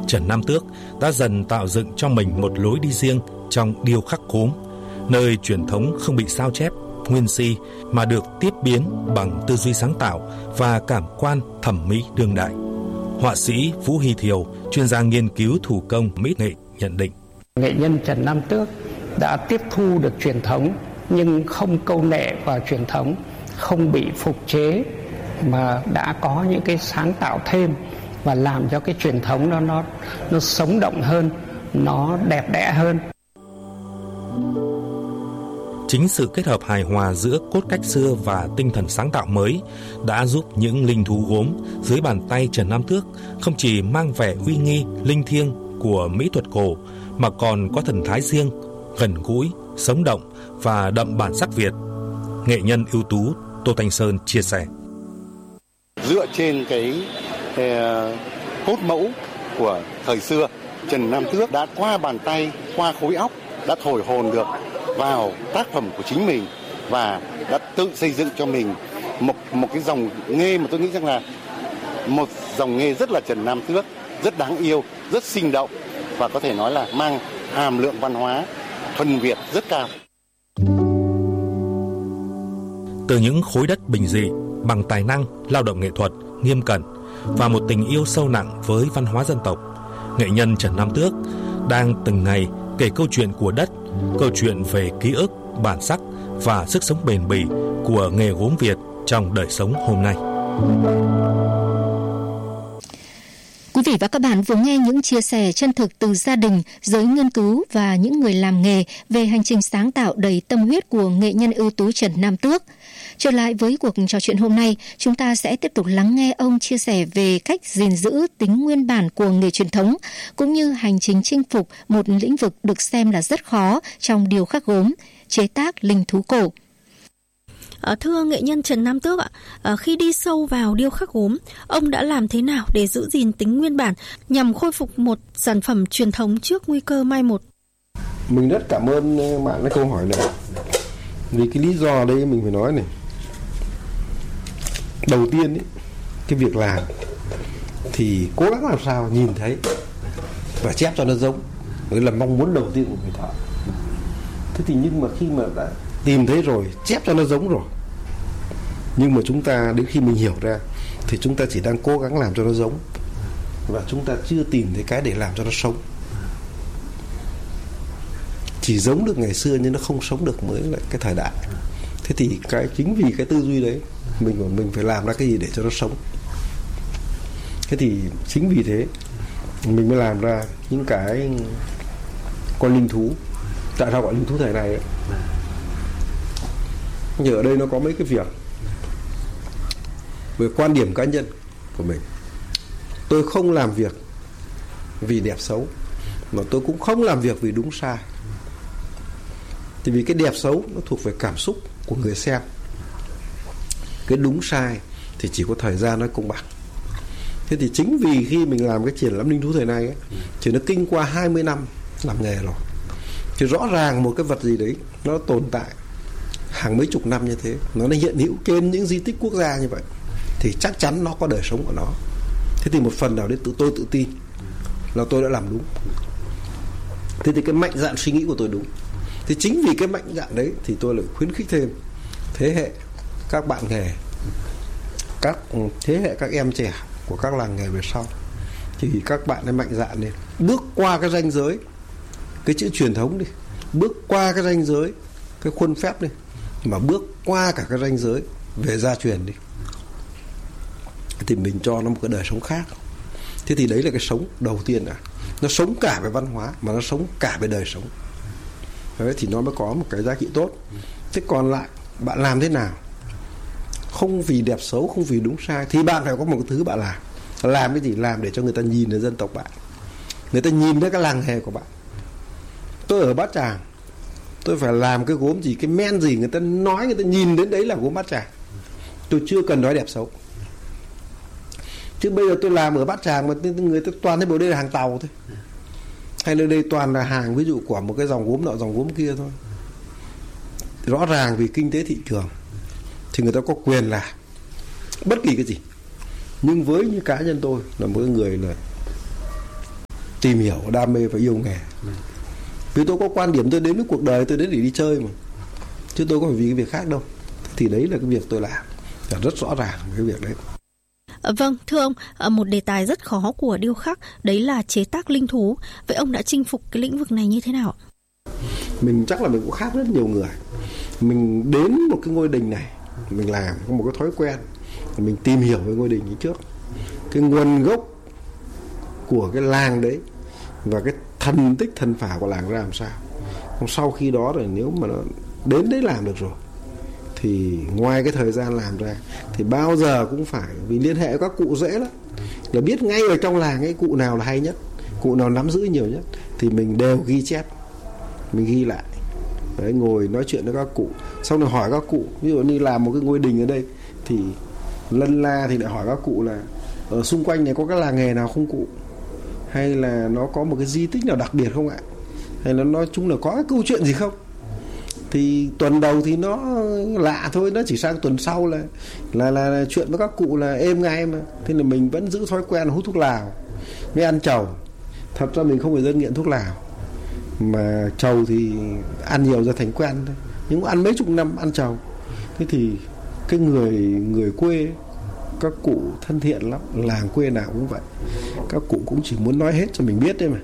Trần Nam Tước đã dần tạo dựng cho mình một lối đi riêng trong điêu khắc gốm, nơi truyền thống không bị sao chép, nguyên si mà được tiếp biến bằng tư duy sáng tạo và cảm quan thẩm mỹ đương đại. Họa sĩ Vũ Hy Thiều, chuyên gia nghiên cứu thủ công mỹ nghệ nhận định: nghệ nhân Trần Nam Tước đã tiếp thu được truyền thống nhưng không câu nệ vào truyền thống, không bị phục chế mà đã có những cái sáng tạo thêm và làm cho cái truyền thống nó sống động hơn, nó đẹp đẽ hơn. Chính sự kết hợp hài hòa giữa cốt cách xưa và tinh thần sáng tạo mới đã giúp những linh thú gốm dưới bàn tay Trần Nam Tước không chỉ mang vẻ uy nghi, linh thiêng của mỹ thuật cổ mà còn có thần thái riêng, gần gũi, sống động và đậm bản sắc Việt. Nghệ nhân ưu tú Tô Thanh Sơn chia sẻ: dựa trên cái cốt mẫu của thời xưa, Trần Nam Tước đã qua bàn tay, qua khối óc đã thổi hồn được vào tác phẩm của chính mình và đã tự xây dựng cho mình một cái dòng nghề mà tôi nghĩ rằng là một dòng nghề rất là Trần Nam Tước, rất đáng yêu, rất sinh động và có thể nói là mang hàm lượng văn hóa thuần Việt rất cao. Từ những khối đất bình dị, bằng tài năng, lao động nghệ thuật, nghiêm cẩn và một tình yêu sâu nặng với văn hóa dân tộc, nghệ nhân Trần Nam Tước đang từng ngày kể câu chuyện của đất, câu chuyện về ký ức, bản sắc và sức sống bền bỉ của nghề gốm Việt trong đời sống hôm nay. Quý vị và các bạn vừa nghe những chia sẻ chân thực từ gia đình, giới nghiên cứu và những người làm nghề về hành trình sáng tạo đầy tâm huyết của nghệ nhân ưu tú Trần Nam Tước. Trở lại với cuộc trò chuyện hôm nay, chúng ta sẽ tiếp tục lắng nghe ông chia sẻ về cách gìn giữ tính nguyên bản của nghề truyền thống, cũng như hành trình chinh phục một lĩnh vực được xem là rất khó trong điêu khắc gốm, chế tác linh thú cổ. Thưa nghệ nhân Trần Nam Tước ạ, khi đi sâu vào điêu khắc gốm, ông đã làm thế nào để giữ gìn tính nguyên bản nhằm khôi phục một sản phẩm truyền thống trước nguy cơ mai một? Mình rất cảm ơn bạn cái câu hỏi này. Vì cái lý do đây mình phải nói này. Đầu tiên ấy, cái việc làm thì cố gắng làm sao nhìn thấy và chép cho nó giống, đấy là mong muốn đầu tiên của người thợ. Thế thì nhưng mà khi mà đã tìm thấy rồi, chép cho nó giống rồi, nhưng mà chúng ta đến khi mình hiểu ra thì chúng ta chỉ đang cố gắng làm cho nó giống và chúng ta chưa tìm thấy cái để làm cho nó sống. Chỉ giống được ngày xưa nhưng nó không sống được mới lại cái thời đại. Thế thì chính vì cái tư duy đấy mình phải làm ra cái gì để cho nó sống. Thế thì chính vì thế mình mới làm ra những cái con linh thú. Tại sao gọi linh thú thời này ấy? Nhưng ở đây nó có mấy cái việc về quan điểm cá nhân của mình. Tôi không làm việc vì đẹp xấu, mà tôi cũng không làm việc vì đúng sai. Thì vì cái đẹp xấu nó thuộc về cảm xúc của người xem. Cái đúng sai thì chỉ có thời gian nó công bằng. Thế thì chính vì khi mình làm cái triển lãm linh thú thời nay ấy, thì nó kinh qua 20 năm làm nghề rồi, thì rõ ràng một cái vật gì đấy nó tồn tại hàng mấy chục năm như thế, nó hiện hữu trên những di tích quốc gia như vậy, thì chắc chắn nó có đời sống của nó. Thế thì một phần nào đấy tôi tự tin là tôi đã làm đúng. Thế thì cái mạnh dạn suy nghĩ của tôi đúng. Thì chính vì cái mạnh dạn đấy thì tôi lại khuyến khích thêm thế hệ các bạn nghề, các thế hệ các em trẻ của các làng nghề về sau, thì các bạn ấy mạnh dạn lên, bước qua cái ranh giới cái chữ truyền thống đi, bước qua cái ranh giới cái khuôn phép đi, mà bước qua cả cái ranh giới về gia truyền đi, thì mình cho nó một cái đời sống khác. Thế thì đấy là cái sống đầu tiên đã. Nó sống cả về văn hóa mà nó sống cả về đời sống. Đấy, thì nó mới có một cái giá trị tốt. Thế còn lại bạn làm thế nào không vì đẹp xấu, không vì đúng sai, thì bạn phải có một cái thứ bạn làm cái gì, làm để cho người ta nhìn đến dân tộc bạn, người ta nhìn đến cái làng nghề của bạn. Tôi ở Bát Tràng, tôi phải làm cái gốm gì, cái men gì, người ta nói, người ta nhìn đến đấy là gốm Bát Tràng. Tôi chưa cần nói đẹp xấu. Chứ bây giờ tôi làm ở Bát Tràng mà người ta toàn thấy bộ đây là hàng Tàu thôi, hay nơi đây toàn là hàng ví dụ của một cái dòng gốm nọ dòng gốm kia thôi. Rõ ràng vì kinh tế thị trường thì người ta có quyền làm bất kỳ cái gì. Nhưng với như cá nhân tôi là một người là tìm hiểu, đam mê và yêu nghề. Vì tôi có quan điểm tôi đến với cuộc đời tôi đến để đi chơi mà, chứ tôi có phải vì cái việc khác đâu. Thì đấy là cái việc tôi làm, là rất rõ ràng cái việc đấy. Vâng, thưa ông, một đề tài rất khó của điêu khắc đấy là chế tác linh thú. Vậy ông đã chinh phục cái lĩnh vực này như thế nào? Mình chắc là mình cũng khác rất nhiều người. Mình đến một cái ngôi đình này, mình làm có một cái thói quen, mình tìm hiểu về ngôi đình ấy trước, cái nguồn gốc của cái làng đấy và cái thần tích thần phả của làng ra làm sao. Sau khi đó rồi nếu mà nó đến đấy làm được rồi thì ngoài cái thời gian làm ra thì bao giờ cũng phải, vì liên hệ với các cụ dễ lắm, là biết ngay ở trong làng ấy cụ nào là hay nhất, cụ nào nắm giữ nhiều nhất thì mình đều ghi chép, mình ghi lại. Đấy, ngồi nói chuyện với các cụ, xong rồi hỏi các cụ, ví dụ như làm một cái ngôi đình ở đây thì lân la thì lại hỏi các cụ là ở xung quanh này có cái làng nghề nào không cụ, hay là nó có một cái di tích nào đặc biệt không ạ, hay là nói chung là có cái câu chuyện gì không. Thì tuần đầu thì nó lạ thôi, nó chỉ sang tuần sau là chuyện với các cụ là êm ngay mà. Thế là mình vẫn giữ thói quen hút thuốc lào với ăn trầu. Thật ra mình không phải dân nghiện thuốc lào, mà trầu thì ăn nhiều ra thành quen thôi, nhưng ăn mấy chục năm ăn trầu. Thế thì cái người quê, các cụ thân thiện lắm, làng quê nào cũng vậy, các cụ cũng chỉ muốn nói hết cho mình biết đấy mà.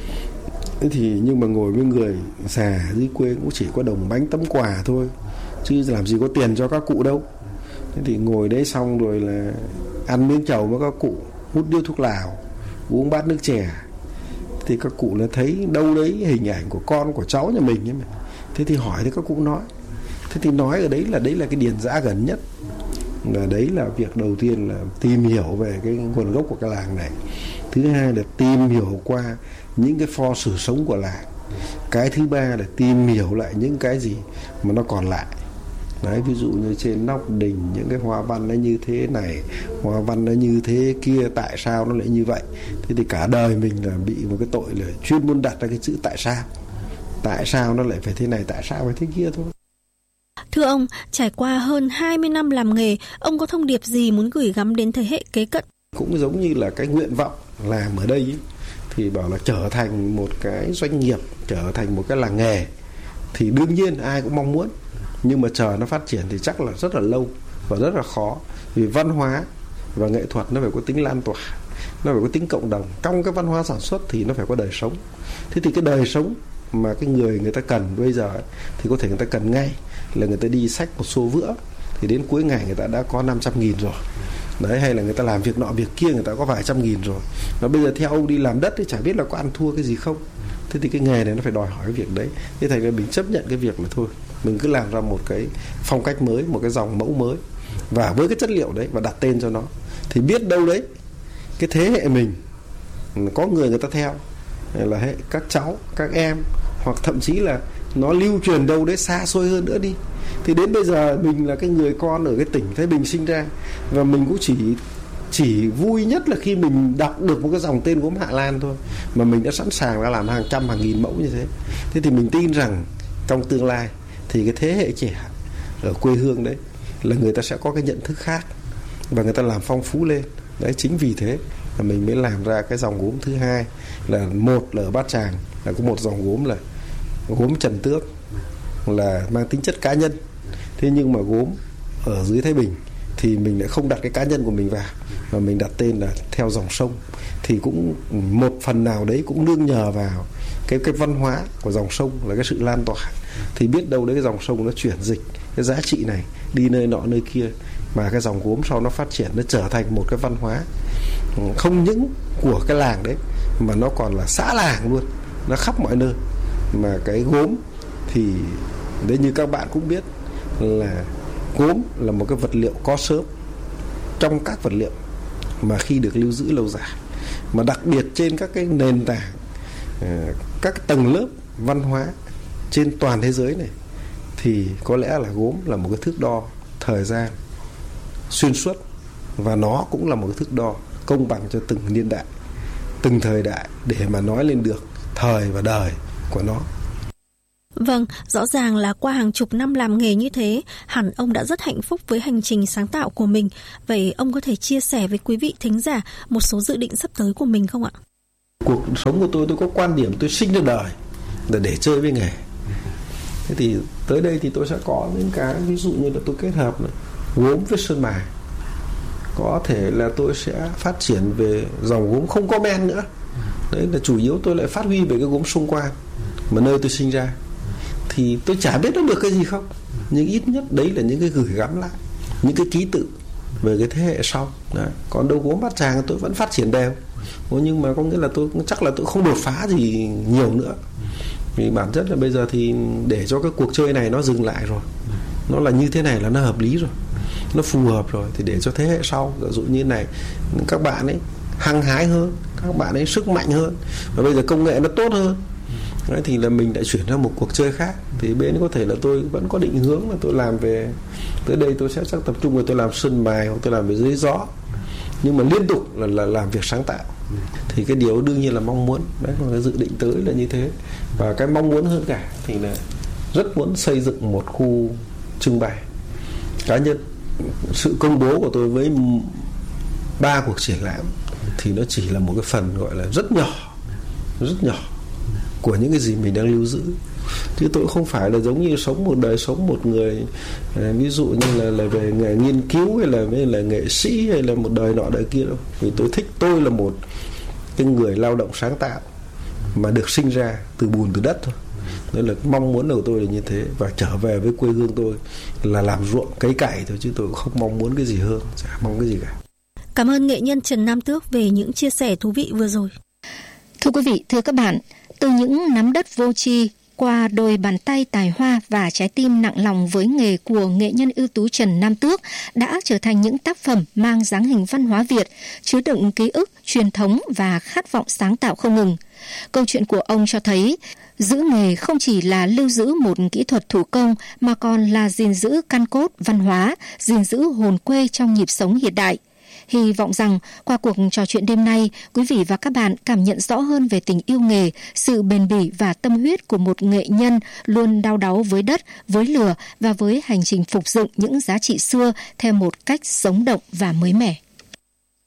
Thế thì nhưng mà ngồi với người già dưới quê cũng chỉ có đồng bánh tấm quà thôi, chứ làm gì có tiền cho các cụ đâu. Thế thì ngồi đấy xong rồi là ăn miếng trầu với các cụ, hút điếu thuốc lào, uống bát nước chè. Thì các cụ là thấy đâu đấy hình ảnh của con của cháu nhà mình ấy mà. Thế thì hỏi thì các cụ nói. Thế thì nói ở đấy là cái điền giã gần nhất. Và đấy là việc đầu tiên là tìm hiểu về cái nguồn gốc của cái làng này. Thứ hai là tìm hiểu qua những cái pho sử sống của làng. Cái thứ ba là tìm hiểu lại những cái gì mà nó còn lại. Đấy, ví dụ như trên nóc đình những cái hoa văn nó như thế này, hoa văn nó như thế kia, tại sao nó lại như vậy. Thế thì cả đời mình là bị một cái tội là chuyên môn đặt ra cái chữ tại sao. Tại sao nó lại phải thế này, tại sao phải thế kia thôi. Thưa ông, trải qua hơn 20 năm làm nghề, ông có thông điệp gì muốn gửi gắm đến thế hệ kế cận? Cũng giống như là cái nguyện vọng làm ở đây ấy, thì bảo là trở thành một cái doanh nghiệp, trở thành một cái làng nghề thì đương nhiên ai cũng mong muốn, nhưng mà chờ nó phát triển thì chắc là rất là lâu và rất là khó. Vì văn hóa và nghệ thuật nó phải có tính lan tỏa, nó phải có tính cộng đồng. Trong cái văn hóa sản xuất thì nó phải có đời sống. Thế thì cái đời sống mà cái người ta cần bây giờ ấy, thì có thể người ta cần ngay là người ta đi xách một xô vữa thì đến cuối ngày người ta đã có 500.000 rồi. Đấy, hay là người ta làm việc nọ việc kia người ta có vài trăm nghìn rồi. Và bây giờ theo ông đi làm đất thì chả biết là có ăn thua cái gì không. Thế thì cái nghề này nó phải đòi hỏi cái việc đấy. Thế thành ra mình chấp nhận cái việc mà thôi, mình cứ làm ra một cái phong cách mới, một cái dòng mẫu mới và với cái chất liệu đấy và đặt tên cho nó. Thì biết đâu đấy cái thế hệ mình có người ta theo, là các cháu, các em, hoặc thậm chí là nó lưu truyền đâu đấy xa xôi hơn nữa đi. Thì đến bây giờ mình là cái người con ở cái tỉnh Thái Bình sinh ra, và mình cũng chỉ vui nhất là khi mình đọc được một cái dòng tên gốm Hạ Lan thôi, mà mình đã sẵn sàng đã làm hàng trăm hàng nghìn mẫu như thế. Thế thì mình tin rằng trong tương lai thì cái thế hệ trẻ ở quê hương đấy là người ta sẽ có cái nhận thức khác và người ta làm phong phú lên. Đấy, chính vì thế là mình mới làm ra cái dòng gốm thứ hai, là một là ở Bát Tràng là có một dòng gốm là gốm Trần Tước, là mang tính chất cá nhân. Thế nhưng mà gốm ở dưới Thái Bình thì mình lại không đặt cái cá nhân của mình vào, mà mình đặt tên là theo dòng sông. Thì cũng một phần nào đấy cũng nương nhờ vào cái văn hóa của dòng sông, là cái sự lan tỏa. Thì biết đâu đấy cái dòng sông nó chuyển dịch cái giá trị này đi nơi nọ nơi kia, mà cái dòng gốm sau nó phát triển, nó trở thành một cái văn hóa không những của cái làng đấy mà nó còn là xã làng luôn, nó khắp mọi nơi. Mà cái gốm thì đấy, như các bạn cũng biết là gốm là một cái vật liệu có xớp trong các vật liệu mà khi được lưu giữ lâu dài, mà đặc biệt trên các cái nền tảng, các tầng lớp văn hóa trên toàn thế giới này, thì có lẽ là gốm là một cái thước đo thời gian xuyên suốt, và nó cũng là một cái thước đo công bằng cho từng niên đại, từng thời đại, để mà nói lên được thời và đời của nó. Vâng, rõ ràng là qua hàng chục năm làm nghề như thế, hẳn ông đã rất hạnh phúc với hành trình sáng tạo của mình. Vậy ông có thể chia sẻ với quý vị thính giả một số dự định sắp tới của mình không ạ? Cuộc sống của tôi có quan điểm tôi sinh ra đời là để chơi với nghề. Thế thì tới đây thì tôi sẽ có những cái ví dụ như là tôi kết hợp là gốm với sơn mài. Có thể là tôi sẽ phát triển về dòng gốm không có men nữa. Đấy là chủ yếu tôi lại phát huy về cái gốm xung quanh mà nơi tôi sinh ra. Thì tôi chả biết nó được cái gì không, nhưng ít nhất đấy là những cái gửi gắm lại, những cái ký tự về cái thế hệ sau. Đấy. Còn đâu gốm Bát Tràng tôi vẫn phát triển đều. Nhưng mà có nghĩa là tôi chắc là tôi không đột phá gì nhiều nữa. Vì bản chất là bây giờ thì để cho cái cuộc chơi này nó dừng lại rồi, nó là như thế này là nó hợp lý rồi, nó phù hợp rồi, thì để cho thế hệ sau ví dụ như này các bạn ấy hăng hái hơn, các bạn ấy sức mạnh hơn, và bây giờ công nghệ nó tốt hơn. Đấy, thì là mình đã chuyển sang một cuộc chơi khác. Thì bên có thể là tôi vẫn có định hướng là tôi làm về, tới đây tôi sẽ chắc tập trung vào tôi làm sơn mài hoặc tôi làm về dưới gió, nhưng mà liên tục là làm việc sáng tạo. Thì cái điều đương nhiên là mong muốn, đấy là cái dự định tới là như thế. Và cái mong muốn hơn cả thì là rất muốn xây dựng một khu trưng bày cá nhân. Sự công bố của tôi với 3 cuộc triển lãm thì nó chỉ là một cái phần gọi là rất nhỏ của những cái gì mình đang lưu giữ. Chứ tôi không phải là giống như sống một đời sống một người, ví dụ như là về nghề nghiên cứu hay là nghệ sĩ hay là một đời nọ đời kia đâu. Vì tôi thích, tôi là một cái người lao động sáng tạo mà được sinh ra từ bùn từ đất thôi. Đó là mong muốn của tôi là như thế. Và trở về với quê hương tôi là làm ruộng cấy cày thôi, chứ tôi không mong muốn cái gì hơn, chả mong cái gì cả. Cảm ơn nghệ nhân Trần Nam Tước về những chia sẻ thú vị vừa rồi. Thưa quý vị, thưa các bạn, từ những nắm đất vô tri qua đôi bàn tay tài hoa và trái tim nặng lòng với nghề của nghệ nhân ưu tú Trần Nam Tước đã trở thành những tác phẩm mang dáng hình văn hóa Việt, chứa đựng ký ức, truyền thống và khát vọng sáng tạo không ngừng. Câu chuyện của ông cho thấy, giữ nghề không chỉ là lưu giữ một kỹ thuật thủ công mà còn là gìn giữ căn cốt văn hóa, gìn giữ hồn quê trong nhịp sống hiện đại. Hy vọng rằng qua cuộc trò chuyện đêm nay, quý vị và các bạn cảm nhận rõ hơn về tình yêu nghề, sự bền bỉ và tâm huyết của một nghệ nhân luôn đau đáu với đất, với lửa và với hành trình phục dựng những giá trị xưa theo một cách sống động và mới mẻ.